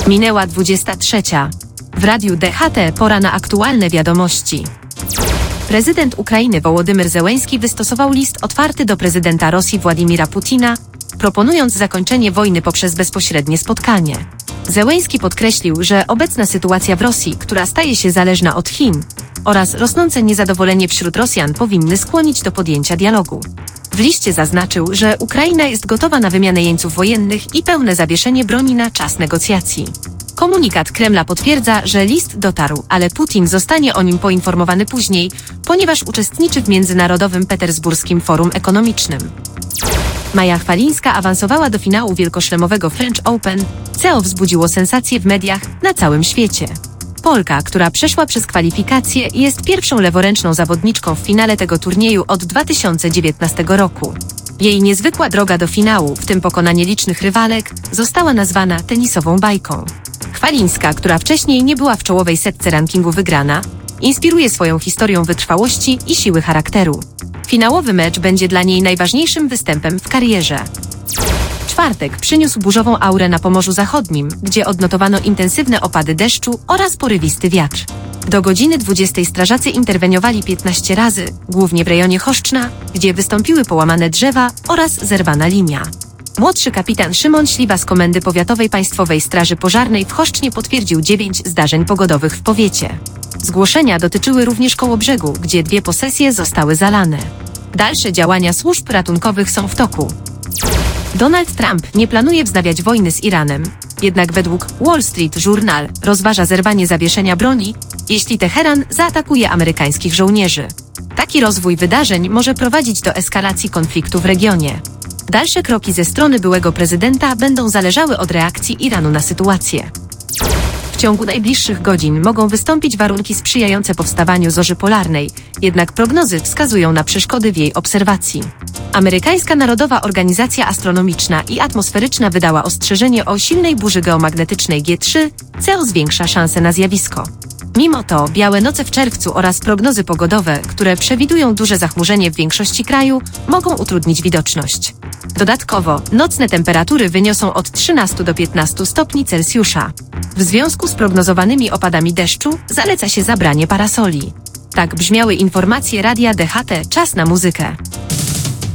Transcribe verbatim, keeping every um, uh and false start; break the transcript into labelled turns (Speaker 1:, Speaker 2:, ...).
Speaker 1: Minęła dwudziesta trzecia. W Radiu D H T pora na aktualne wiadomości. Prezydent Ukrainy Wołodymyr Zełenski wystosował list otwarty do prezydenta Rosji Władimira Putina, proponując zakończenie wojny poprzez bezpośrednie spotkanie. Zełenski podkreślił, że obecna sytuacja w Rosji, która staje się zależna od Chin, oraz rosnące niezadowolenie wśród Rosjan powinny skłonić do podjęcia dialogu. W liście zaznaczył, że Ukraina jest gotowa na wymianę jeńców wojennych i pełne zawieszenie broni na czas negocjacji. Komunikat Kremla potwierdza, że list dotarł, ale Putin zostanie o nim poinformowany później, ponieważ uczestniczy w Międzynarodowym Petersburskim Forum Ekonomicznym. Maja Chwalińska awansowała do finału wielkoszlemowego French Open, co wzbudziło sensację w mediach na całym świecie. Polka, która przeszła przez kwalifikacje, jest pierwszą leworęczną zawodniczką w finale tego turnieju od dwa tysiące dziewiętnastego roku. Jej niezwykła droga do finału, w tym pokonanie licznych rywalek, została nazwana tenisową bajką. Chwalińska, która wcześniej nie była w czołowej setce rankingu wygrana, inspiruje swoją historią wytrwałości i siły charakteru. Finałowy mecz będzie dla niej najważniejszym występem w karierze. Czwartek przyniósł burzową aurę na Pomorzu Zachodnim, gdzie odnotowano intensywne opady deszczu oraz porywisty wiatr. Do godziny dwudziestej strażacy interweniowali piętnaście razy, głównie w rejonie Choszczna, gdzie wystąpiły połamane drzewa oraz zerwana linia. Młodszy kapitan Szymon Śliwa z Komendy Powiatowej Państwowej Straży Pożarnej w Choszcznie potwierdził dziewięć zdarzeń pogodowych w powiecie. Zgłoszenia dotyczyły również Kołobrzegu, gdzie dwie posesje zostały zalane. Dalsze działania służb ratunkowych są w toku. Donald Trump nie planuje wznawiać wojny z Iranem, jednak według Wall Street Journal rozważa zerwanie zawieszenia broni, jeśli Teheran zaatakuje amerykańskich żołnierzy. Taki rozwój wydarzeń może prowadzić do eskalacji konfliktu w regionie. Dalsze kroki ze strony byłego prezydenta będą zależały od reakcji Iranu na sytuację. W ciągu najbliższych godzin mogą wystąpić warunki sprzyjające powstawaniu zorzy polarnej, jednak prognozy wskazują na przeszkody w jej obserwacji. Amerykańska Narodowa Organizacja Astronomiczna i Atmosferyczna wydała ostrzeżenie o silnej burzy geomagnetycznej G trzy, co zwiększa szanse na zjawisko. Mimo to białe noce w czerwcu oraz prognozy pogodowe, które przewidują duże zachmurzenie w większości kraju, mogą utrudnić widoczność. Dodatkowo, nocne temperatury wyniosą od trzynastu do piętnastu stopni Celsjusza. W związku z prognozowanymi opadami deszczu zaleca się zabranie parasoli. Tak brzmiały informacje Radia D H T. Czas na muzykę.